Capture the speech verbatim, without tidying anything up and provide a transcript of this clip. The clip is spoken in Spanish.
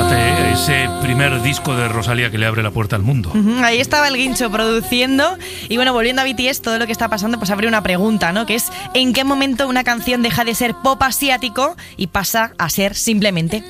suerte, ¿eh? Ese primer disco de Rosalía que le abre la puerta al mundo. Uh-huh, ahí estaba el Guincho produciendo. Y bueno, volviendo a B T S, todo lo que está pasando, pues abre una pregunta, ¿no? Que es, ¿en qué momento una canción deja de ser pop asiático y pasa a ser simplemente